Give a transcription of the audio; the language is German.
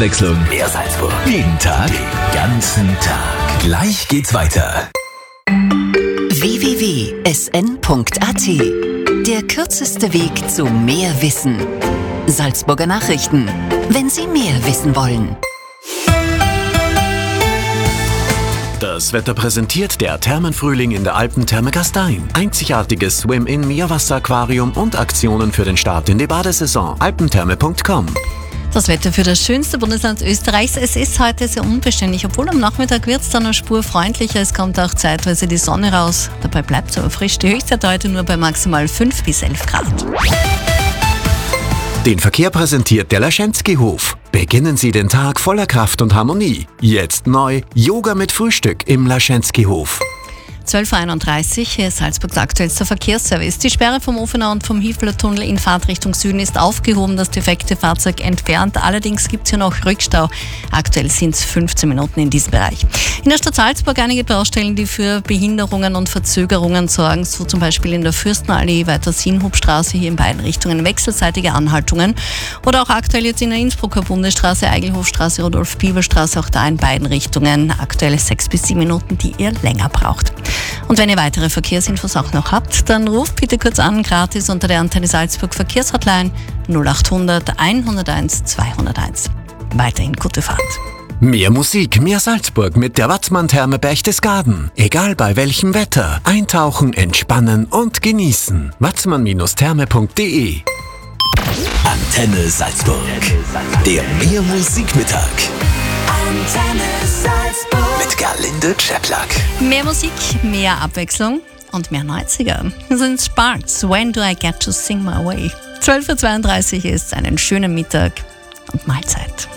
Abwechslung, mehr Salzburg. Jeden Tag, den ganzen Tag. Gleich geht's weiter. www.sn.at. Der kürzeste Weg zu mehr Wissen. Salzburger Nachrichten. Wenn Sie mehr wissen wollen. Das Wetter präsentiert der Thermenfrühling in der Alpentherme Gastein. Einzigartiges Swim-In-Meerwasseraquarium und Aktionen für den Start in die Badesaison. alpentherme.com. Das Wetter für das schönste Bundesland Österreichs. Es ist heute sehr unbeständig, obwohl am Nachmittag wird es dann eine Spur freundlicher. Es kommt auch zeitweise die Sonne raus. Dabei bleibt es aber frisch. Die Höchstzeit heute nur bei maximal 5 bis 11 Grad. Den Verkehr präsentiert der Laschenski-Hof. Beginnen Sie den Tag voller Kraft und Harmonie. Jetzt neu Yoga mit Frühstück im Laschenski-Hof. 12.31 Uhr, hier ist Salzburgs aktuellster Verkehrsservice. Die Sperre vom Ofener und vom Hiefler Tunnel in Fahrtrichtung Süden ist aufgehoben, das defekte Fahrzeug entfernt. Allerdings gibt es hier noch Rückstau. Aktuell sind es 15 Minuten in diesem Bereich. In der Stadt Salzburg einige Baustellen, die für Behinderungen und Verzögerungen sorgen, so zum Beispiel in der Fürstenallee, weiter Sienhubstraße, hier in beiden Richtungen wechselseitige Anhaltungen. Oder auch aktuell jetzt in der Innsbrucker Bundesstraße, Eigelhofstraße, Rudolf-Bieber-Straße, auch da in beiden Richtungen. Aktuell 6 bis 7 Minuten, die ihr länger braucht. Und wenn ihr weitere Verkehrsinfos auch noch habt, dann ruft bitte kurz an, gratis unter der Antenne Salzburg Verkehrshotline 0800 101 201. Weiterhin gute Fahrt. Mehr Musik, mehr Salzburg mit der Watzmann-Therme Berchtesgaden. Egal bei welchem Wetter. Eintauchen, entspannen und genießen. watzmann-therme.de. Antenne Salzburg. Der Mehr Musikmittag. Antenne Salzburg. Mit Gerlinde Czeplak. Mehr Musik, mehr Abwechslung und mehr 90er. Das sind Sparks. When do I get to sing my way? 12.32 Uhr ist einen schönen Mittag und Mahlzeit.